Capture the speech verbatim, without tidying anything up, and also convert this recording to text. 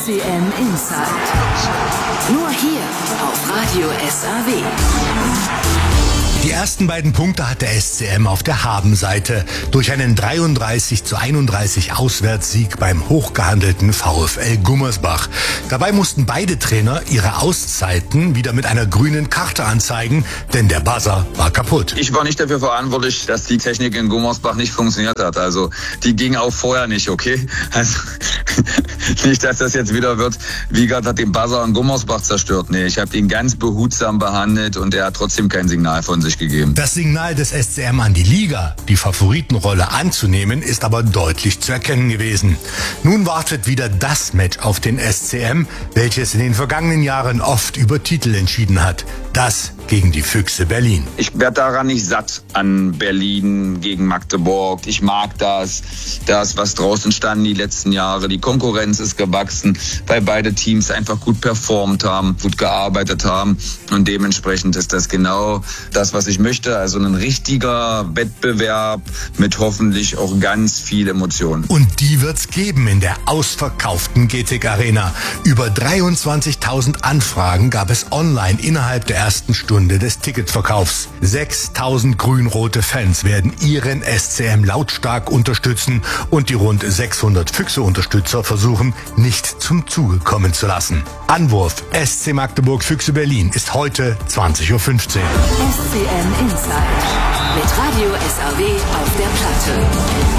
S C M Inside. Nur hier auf Radio S A W. Die ersten beiden Punkte hat der S C M auf der Habenseite durch einen dreiunddreißig zu einunddreißig Auswärtssieg beim hochgehandelten VfL Gummersbach. Dabei mussten beide Trainer ihre Auszeiten wieder mit einer grünen Karte anzeigen, denn der Buzzer war kaputt. Ich war nicht dafür verantwortlich, dass die Technik in Gummersbach nicht funktioniert hat. Also die ging auch vorher nicht, okay? Also nicht, dass das jetzt wieder wird, Wiegert hat den Buzzer in Gummersbach zerstört. Nee, ich habe ihn ganz behutsam behandelt und er hat trotzdem kein Signal von sich gegeben. Das Signal des S C M an die Liga, die Favoritenrolle anzunehmen, ist aber deutlich zu erkennen gewesen. Nun wartet wieder das Match auf den S C M, welches in den vergangenen Jahren oft über Titel entschieden hat. Das gegen die Füchse Berlin. Ich werde daran nicht satt an Berlin gegen Magdeburg. Ich mag das, das, was draußen stand die letzten Jahre. Die Konkurrenz ist gewachsen, weil beide Teams einfach gut performt haben, gut gearbeitet haben. Und dementsprechend ist das genau das, was ich möchte. Also ein richtiger Wettbewerb mit hoffentlich auch ganz viel Emotionen. Und die wird's geben in der ausverkauften G T K Arena. Über dreiundzwanzigtausend Anfragen gab es online innerhalb der ersten Stunde des Ticketverkaufs. sechstausend grün-rote Fans werden ihren S C M lautstark unterstützen und die rund sechshundert Füchse-Unterstützer versuchen, nicht zum Zuge kommen zu lassen. Anwurf S C Magdeburg Füchse Berlin ist heute zwanzig Uhr fünfzehn. S C M Inside mit Radio S A W auf der Platte.